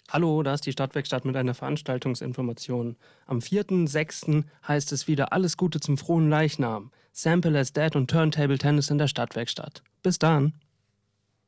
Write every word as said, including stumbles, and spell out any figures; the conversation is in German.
Hallo, da ist die Stadtwerkstatt mit einer Veranstaltungsinformation. Am vierten sechsten heißt es wieder alles Gute zum frohen Leichnam. Sample as Dead und Turntable Tennis in der Stadtwerkstatt. Bis dann.